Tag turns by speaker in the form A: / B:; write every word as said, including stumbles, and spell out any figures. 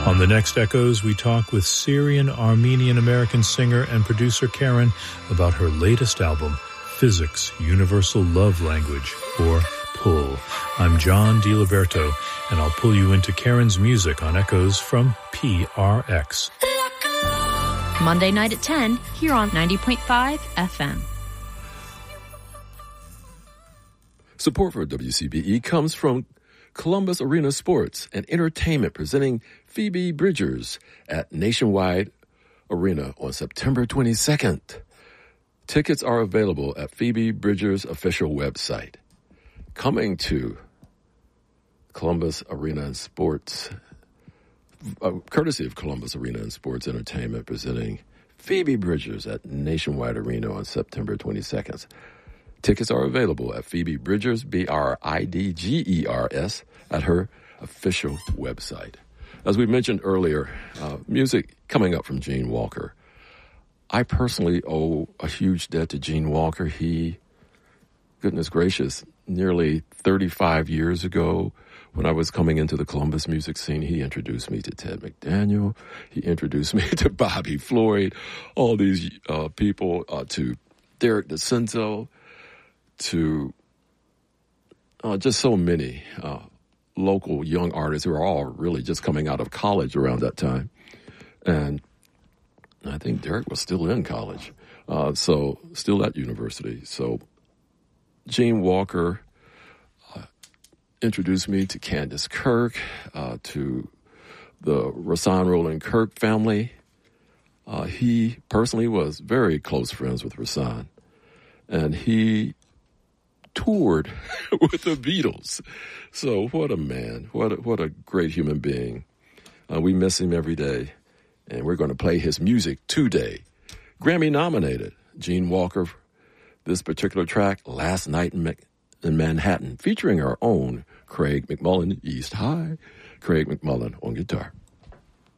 A: On the next Echoes, we talk with Syrian-Armenian-American singer and producer Karen about her latest album, Physics, Universal Love Language, or Pull. I'm John DiLiberto, and I'll pull you into Karen's music on Echoes from P R X.
B: Monday night at ten, here on ninety point five F M.
C: Support for W C B E comes from Columbus Arena Sports and Entertainment, presenting Phoebe Bridgers at Nationwide Arena on September twenty-second. Tickets are available at Phoebe Bridgers' official website. Coming to Columbus Arena and Sports, uh, courtesy of Columbus Arena and Sports Entertainment, presenting Phoebe Bridgers at Nationwide Arena on September twenty-second. Tickets are available at Phoebe Bridgers, B R I D G E R S, at her official website. As we mentioned earlier, uh, music coming up from Gene Walker. I personally owe a huge debt to Gene Walker. He, goodness gracious, nearly thirty-five years ago, when I was coming into the Columbus music scene, he introduced me to Ted McDaniel. He introduced me to Bobby Floyd, all these uh, people, uh, to Derek DeCenzo, to uh, just so many uh, local young artists who are all really just coming out of college around that time. And I think Derek was still in college, uh, so still at university. So Gene Walker uh, introduced me to Candace Kirk, uh, to the Rahsaan Roland Kirk family. Uh, he personally was very close friends with Rahsaan, and he toured with the Beatles. So what a man, what a, what a great human being. Uh, we miss him every day, and we're going to play his music today. Grammy nominated Gene Walker, this particular track, Last Night in, Ma- in Manhattan, featuring our own Craig McMullen, East High, Craig McMullen on guitar.